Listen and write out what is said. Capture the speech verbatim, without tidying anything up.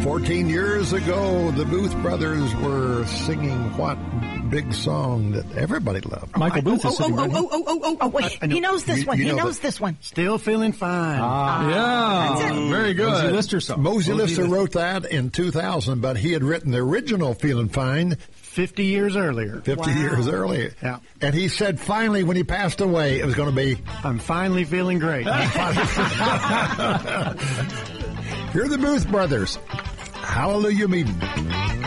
fourteen years ago, the Booth brothers were singing what big song that everybody loved? Michael Booth oh, is sitting oh, right oh, oh, oh, oh, oh, oh, wait. He knows this You- one. you He know knows the- this one. Still feeling fine. Ah, yeah. That's it. Very good. Mosey Lister song. Mosey Mosey Lister Lister. wrote that in two thousand, but he had written the original Feeling Fine Fifty years earlier. fifty Wow. years earlier. Yeah. And he said finally when he passed away, it was going to be, I'm finally feeling great. Here are the Booth brothers. Hallelujah Meeting.